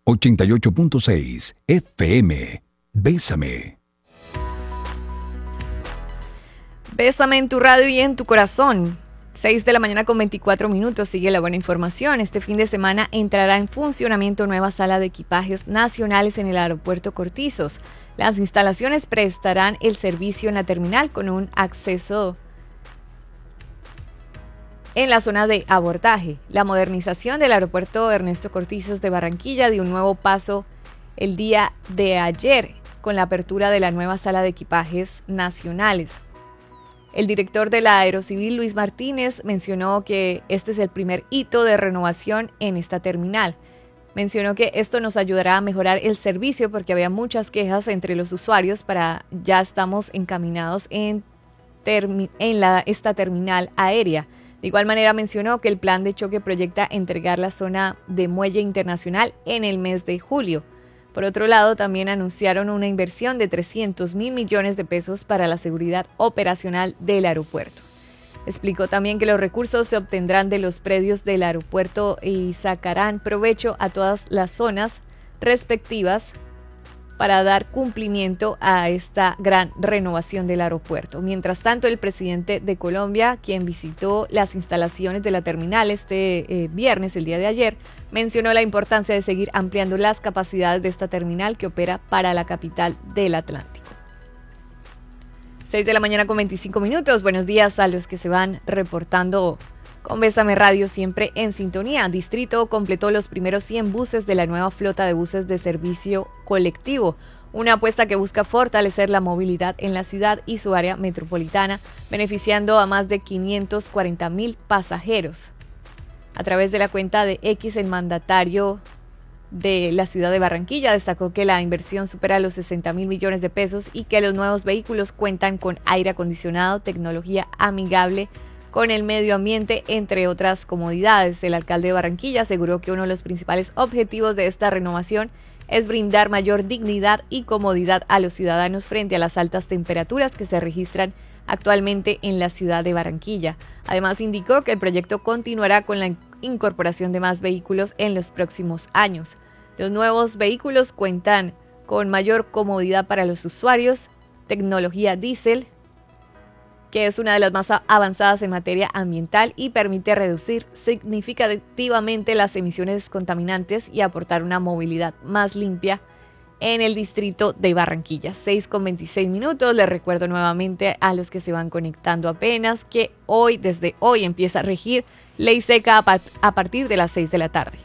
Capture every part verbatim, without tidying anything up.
ochenta y ocho punto seis F M. Bésame. Bésame en tu radio y en tu corazón. seis de la mañana con veinticuatro minutos. Sigue la buena información. Este fin de semana entrará en funcionamiento nueva sala de equipajes nacionales en el aeropuerto Cortizos. Las instalaciones prestarán el servicio en la terminal con un acceso en la zona de abordaje. La modernización del aeropuerto Ernesto Cortizos de Barranquilla dio un nuevo paso el día de ayer con la apertura de la nueva sala de equipajes nacionales. El director de la Aerocivil, Luis Martínez, mencionó que este es el primer hito de renovación en esta terminal. Mencionó que esto nos ayudará a mejorar el servicio porque había muchas quejas entre los usuarios. Para ya estamos encaminados en, termi- en la, esta terminal aérea. De igual manera mencionó que el plan de choque proyecta entregar la zona de muelle internacional en el mes de julio. Por otro lado, también anunciaron una inversión de trescientos mil millones de pesos para la seguridad operacional del aeropuerto. Explicó también que los recursos se obtendrán de los predios del aeropuerto y sacarán provecho a todas las zonas respectivas para dar cumplimiento a esta gran renovación del aeropuerto. Mientras tanto, el presidente de Colombia, quien visitó las instalaciones de la terminal este eh, viernes, el día de ayer, mencionó la importancia de seguir ampliando las capacidades de esta terminal que opera para la capital del Atlántico. seis de la mañana con veinticinco minutos. Buenos días a los que se van reportando con Bésame Radio, siempre en sintonía. Distrito completó los primeros cien buses de la nueva flota de buses de servicio colectivo, una apuesta que busca fortalecer la movilidad en la ciudad y su área metropolitana, beneficiando a más de quinientos cuarenta mil pasajeros. A través de la cuenta de X, el mandatario de la ciudad de Barranquilla destacó que la inversión supera los sesenta mil millones de pesos y que los nuevos vehículos cuentan con aire acondicionado, tecnología amigable con el medio ambiente, entre otras comodidades. El alcalde de Barranquilla aseguró que uno de los principales objetivos de esta renovación es brindar mayor dignidad y comodidad a los ciudadanos frente a las altas temperaturas que se registran actualmente en la ciudad de Barranquilla. Además, indicó que el proyecto continuará con la incorporación de más vehículos en los próximos años. Los nuevos vehículos cuentan con mayor comodidad para los usuarios, tecnología diésel, que es una de las más avanzadas en materia ambiental y permite reducir significativamente las emisiones contaminantes y aportar una movilidad más limpia en el distrito de Barranquilla. seis con veintiséis minutos. Les recuerdo nuevamente a los que se van conectando apenas que hoy, desde hoy, empieza a regir ley seca a, pat- a partir de las seis de la tarde.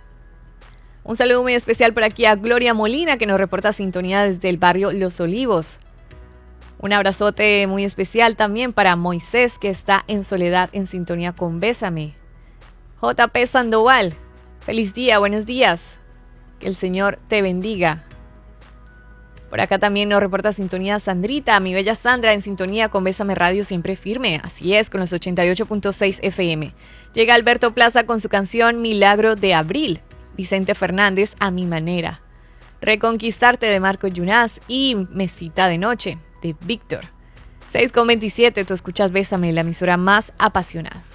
Un saludo muy especial por aquí a Gloria Molina, que nos reporta sintonía desde el barrio Los Olivos. Un abrazote muy especial también para Moisés, que está en Soledad en sintonía con Bésame. J P Sandoval, feliz día, buenos días. Que el Señor te bendiga. Por acá también nos reporta sintonía Sandrita, mi bella Sandra, en sintonía con Bésame Radio, siempre firme. Así es, con los ochenta y ocho punto seis F M. Llega Alberto Plaza con su canción Milagro de Abril. Vicente Fernández, A Mi Manera. Reconquistarte de Marco Yunás y Mesita de Noche de Víctor. seis con veintisiete, tú escuchas Bésame, la emisora más apasionada.